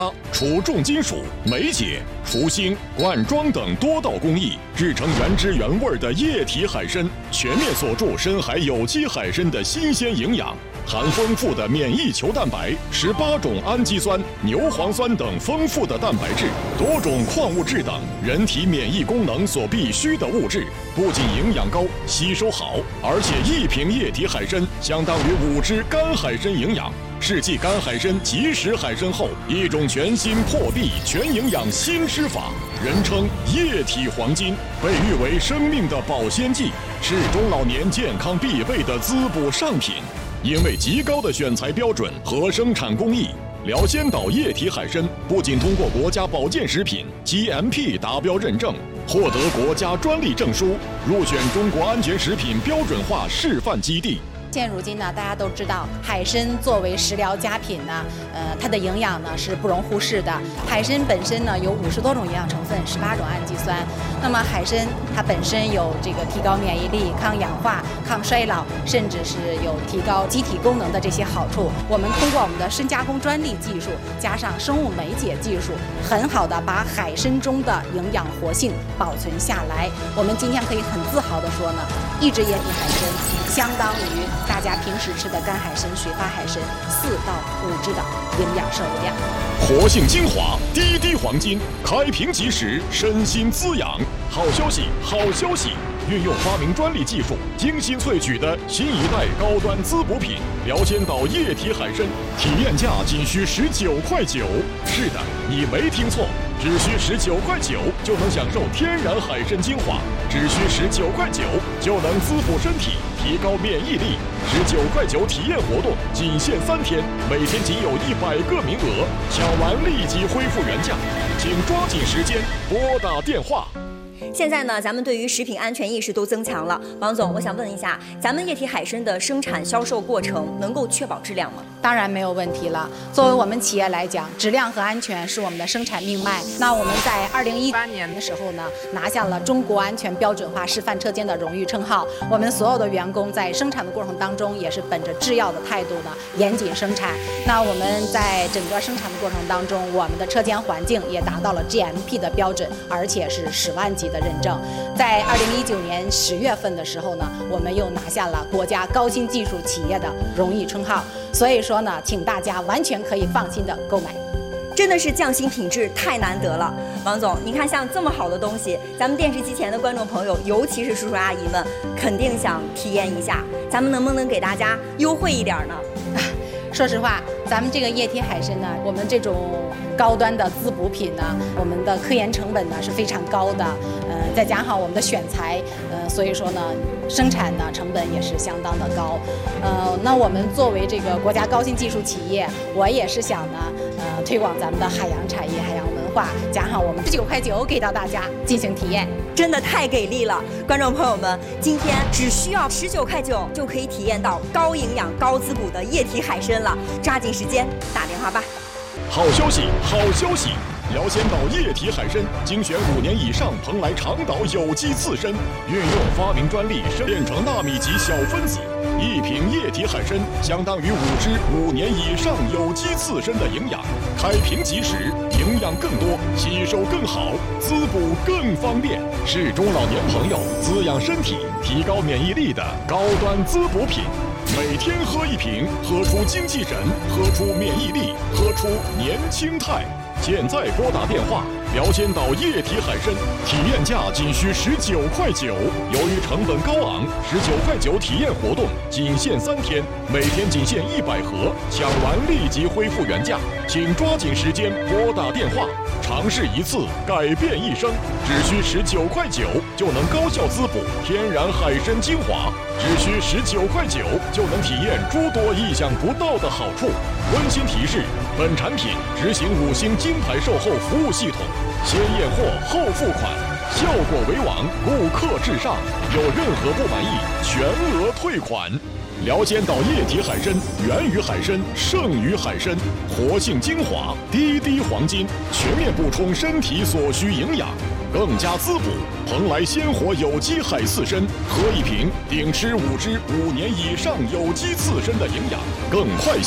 除重金属、镁解、除腥、灌装等多道工艺，制成原汁原味的液体海参，全面锁住深海有机海参的新鲜营养。含丰富的免疫球蛋白、18种氨基酸、牛磺酸等丰富的蛋白质，多种矿物质等人体免疫功能所必需的物质，不仅营养高、吸收好，而且1瓶液体海参相当于5只干海参营养。是继干海参、即食海参后，一种全新破壁全营养新吃法，人称液体黄金，被誉为生命的保鲜剂，是中老年健康必备的滋补上品。因为极高的选材标准和生产工艺，辽仙岛液体海参不仅通过国家保健食品 GMP 达标认证，获得国家专利证书，入选中国安全食品标准化示范基地。 现如今呢，大家都知道，海参作为食疗佳品呢，它的营养呢是不容忽视的。海参本身呢有50多种营养成分，18种氨基酸。那么海参它本身有这个提高免疫力、抗氧化、抗衰老，甚至是有提高机体功能的这些好处。我们通过我们的深加工专利技术，加上生物酶解技术，很好的把海参中的营养活性保存下来。我们今天可以很自豪的说呢，一只液体海参相当于大家平时吃的干海参、水发海参4到5只的营养摄入量。 活性精华，滴滴黄金，开瓶即食，身心滋养。好消息，好消息！运用发明专利技术，精心萃取的新一代高端滋补品辽仙岛液体海参，体验价仅需19.9块。是的，你没听错，只需19.9块就能享受天然海参精华，只需19.9块就能滋补身体，提高免疫力。19.9块体验活动仅限3天，每天仅有100个名额，抢完立即恢复原价，请抓紧时间拨打电话。 现在呢，咱们对于食品安全意识都增强了。王总，我想问一下，咱们液体海参的生产销售过程能够确保质量吗？ 当然没有问题了。作为我们企业来讲，质量和安全是我们的生产命脉。那我们在2018年的时候呢，拿下了中国安全标准化示范车间的荣誉称号。我们所有的员工在生产的过程当中，也是本着制药的态度呢，严谨生产。那我们在整个生产的过程当中，我们的车间环境也达到了 GMP 的标准，而且是10万级的认证。在2019年10月份的时候呢，我们又拿下了国家高新技术企业的荣誉称号。所以说呢，请大家完全可以放心的购买。 真的是匠心品质太难得了，王总，你看像这么好的东西，咱们电视机前的观众朋友，尤其是叔叔阿姨们，肯定想体验一下，咱们能不能给大家优惠一点呢？ 说实话，咱们这个液体海参呢，我们这种高端的滋补品呢，我们的科研成本呢是非常高的，再加上我们的选材，所以说呢，生产呢成本也是相当的高，那我们作为这个国家高新技术企业，我也是想呢，推广咱们的海洋产业、海洋文化，加上我们19.9块给到大家进行体验， 真的太给力了！观众朋友们，今天只需要19.9块就可以体验到高营养、高滋补的液体海参了，抓紧时间打电话吧！ 好消息，好消息！辽仙岛液体海参精选5年以上蓬莱长岛有机刺参，运用发明专利变成纳米级小分子，1瓶液体海参相当于5只5年以上有机刺参的营养，开瓶即食，营养更多，吸收更好，滋补更方便，是中老年朋友滋养身体、提高免疫力的高端滋补品。每天喝1瓶，喝出精气神，喝出免疫力，喝出年轻态。现在拨打电话，辽仙岛液体海参体验价仅需19.9块。由于成本高昂，19.9块体验活动仅限3天，每天仅限100盒，抢完立即恢复原价，请抓紧时间拨打电话。尝试一次，改变一生，只需19.9块就能高效滋补天然海参精华，只需19.9块就能体验诸多意想不到的好处。温馨提示：本产品执行5星金牌售后服务系统，先验货后付款，效果为王，顾客至上，有任何不满意全额退款。辽仙岛液体海参源于海参，胜于海参，活性精华，滴滴黄金，全面补充身体所需营养，更加滋补。蓬莱鲜活有机海刺参，喝1瓶顶吃5只5年以上有机刺参的营养，更快